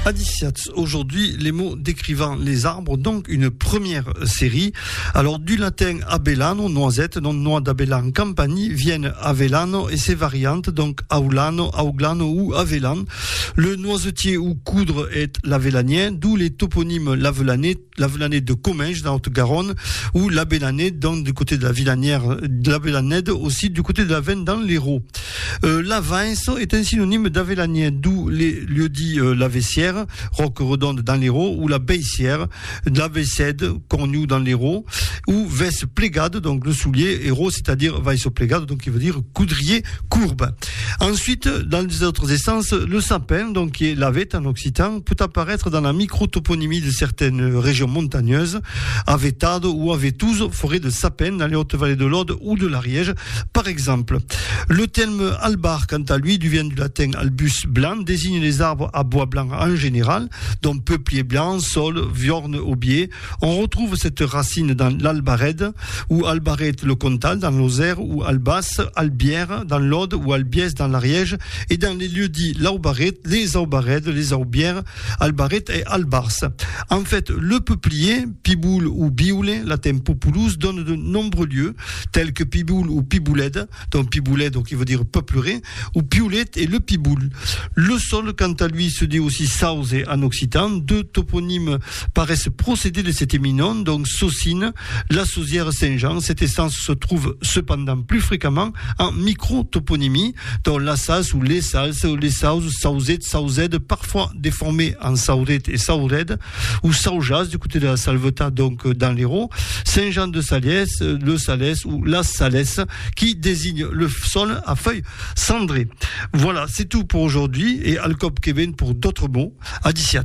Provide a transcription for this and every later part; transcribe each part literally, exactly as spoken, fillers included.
Adiciat, aujourd'hui les mots décrivant les arbres, donc une première série. Alors du latin abellano, noisette, donc noix d'abellan campani, viennent avellano et ses variantes, donc aulano, auglano ou avellan. Le noisetier ou coudre est l'avellanien, d'où les toponymes l'avellanais, l'avellanais de Comminges dans Haute-Garonne, ou l'abellanais donc du côté de la Villanière, de l'Abellanède aussi du côté de la Veine dans l'Hérault. Euh, la Vince est un synonyme d'avellanien, d'où les lieux-dits euh, la Vessière, Roque-Redonde dans l'Hérault, ou la Beissière, la Veissède, Cornu dans l'Hérault, ou Vesse plégade, donc le soulier, Hérault, c'est-à-dire Vaisse plégade, donc qui veut dire coudrier courbe. Ensuite, dans les autres essences, le sapin, donc qui est l'avette en occitan, peut apparaître dans la micro-toponymie de certaines régions montagneuses, Avetade ou Avetouze, forêt de sapin dans les hautes vallées de l'Aude ou de l'Ariège, par exemple. Le terme albar, quant à lui, du vient du latin albus blanc, désigne les arbres à bois blanc en général, dont peuplier blanc, saule, viorne, aubier. On retrouve cette racine dans l'albarède, ou albarète le Comtal dans l'Auxerre, ou albas, albière dans l'Aude, ou albiès dans l'Ariège, et dans les lieux dits l'aubarète, les aubarèdes, les aubières, albarète et albars. En fait, le peuplier, piboule ou bioulet, latin populus, donne de nombreux lieux, tels que piboule ou piboulède, donc piboulet, donc il veut dire peuplerie, ou pioulette et le piboule. Le sol, quant à lui, se dit aussi sauze en occitan. Deux toponymes paraissent procéder de cet éminon, donc saucine, la sauzière Saint-Jean. Cette essence se trouve cependant plus fréquemment en micro-toponymie, dont la sasse ou les salses, les sauses, sauzette, sauzède, parfois déformées en saurette et saurède, ou saujas du côté de la Salvetat, donc dans l'Hérault, Saint-Jean de Saliès, le Salès ou la Salès, qui désigne le sol à feuilles cendrées. Voilà, c'est tout pour aujourd'hui, et Alcop Kevin pour d'autres mots. Adiciat.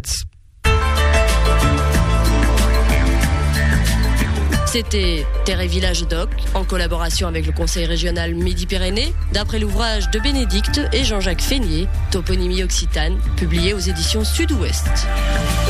C'était Terre et Village Doc, en collaboration avec le Conseil régional Midi-Pyrénées, d'après l'ouvrage de Bénédicte et Jean-Jacques Feignier, Toponymie occitane, publié aux éditions Sud-Ouest.